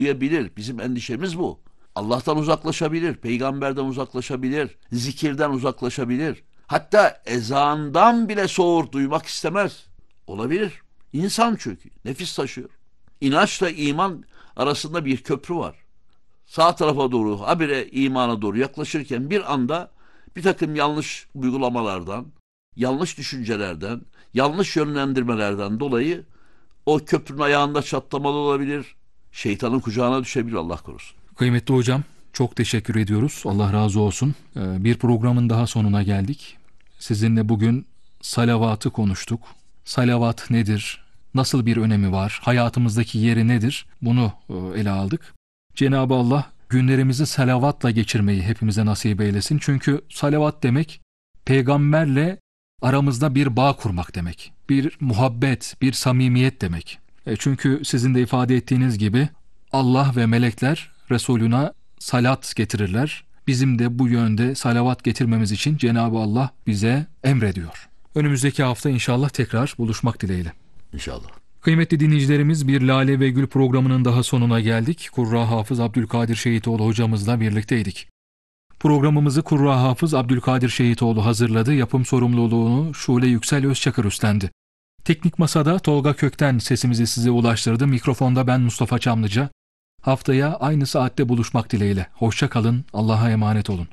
duyabilir. Bizim endişemiz bu. Allah'tan uzaklaşabilir, peygamberden uzaklaşabilir, zikirden uzaklaşabilir. Hatta ezandan bile soğur, duymak istemez. Olabilir. İnsan çünkü. Nefis taşıyor. İnançla iman arasında bir köprü var. Sağ tarafa doğru, habire imana doğru yaklaşırken bir anda bir takım yanlış uygulamalardan, yanlış düşüncelerden, yanlış yönlendirmelerden dolayı o köprünün ayağında çatlamalı olabilir. Şeytanın kucağına düşebilir, Allah korusun. Kıymetli hocam, çok teşekkür ediyoruz. Allah razı olsun. Bir programın daha sonuna geldik. Sizinle bugün salavatı konuştuk. Salavat nedir? Nasıl bir önemi var? Hayatımızdaki yeri nedir? Bunu ele aldık. Cenab-ı Allah günlerimizi salavatla geçirmeyi hepimize nasip eylesin. Çünkü salavat demek peygamberle aramızda bir bağ kurmak demek. Bir muhabbet, bir samimiyet demek. Çünkü sizin de ifade ettiğiniz gibi Allah ve melekler Resulüne salat getirirler. Bizim de bu yönde salavat getirmemiz için Cenab-ı Allah bize emrediyor. Önümüzdeki hafta inşallah tekrar buluşmak dileğiyle. İnşallah. Kıymetli dinleyicilerimiz, bir Lale ve Gül programının daha sonuna geldik. Kurra Hafız Abdülkadir Şehitoğlu hocamızla birlikteydik. Programımızı Kurra Hafız Abdülkadir Şehitoğlu hazırladı. Yapım sorumluluğunu Şule Yüksel Özçakır üstlendi. Teknik Masa'da Tolga Kökten sesimizi size ulaştırdı. Mikrofonda ben Mustafa Çamlıca. Haftaya aynı saatte buluşmak dileğiyle. Hoşça kalın, Allah'a emanet olun.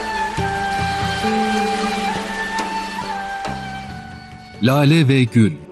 Lale ve Gül